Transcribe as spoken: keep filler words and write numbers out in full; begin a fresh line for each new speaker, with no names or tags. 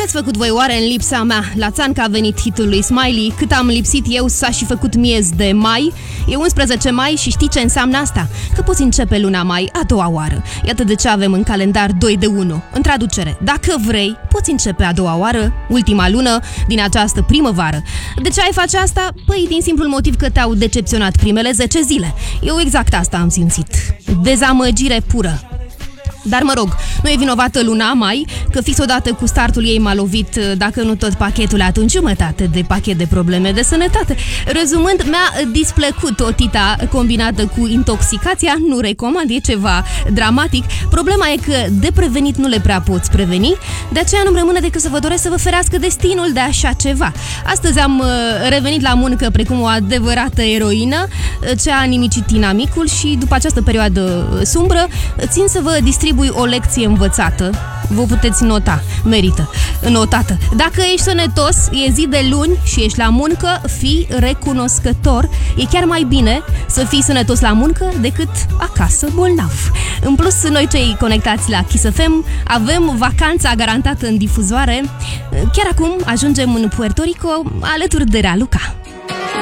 Ce-ați făcut voi oare în lipsa mea? La țancă a venit hitul lui Smiley. Cât am lipsit eu s-a și făcut miez de mai. E unsprezece mai și știi ce înseamnă asta? Că poți începe luna mai a doua oară. Iată de ce avem în calendar doi de unu. În traducere, dacă vrei, poți începe a doua oară, ultima lună din această primăvară. De ce ai face asta? Păi din simplul motiv că te-au decepționat primele zece zile. Eu exact asta am simțit. Dezamăgire pură. Dar mă rog, nu e vinovată luna mai, că fix odată cu startul ei m-a lovit, dacă nu tot pachetul, atunci jumătate de pachet de probleme de sănătate. Rezumând, mi-a displăcut o tita combinată cu intoxicația, nu recomand, e ceva dramatic. Problema e că de prevenit nu le prea poți preveni, de aceea nu-mi rămâne decât să vă doresc să vă ferească destinul de așa ceva. Astăzi am revenit la muncă precum o adevărată eroină, ce a nimicit inamicul și după această perioadă sumbră, țin să vă distribui o lecție învățată. Vă puteți nota, merită, notată. Dacă ești sănătos, e zi de luni și ești la muncă, fii recunoscător. E chiar mai bine să fii sănătos la muncă decât acasă bolnav. În plus, noi cei conectați la Kiss F M avem vacanța garantată în difuzoare. Chiar acum ajungem în Puerto Rico alături de Raluca.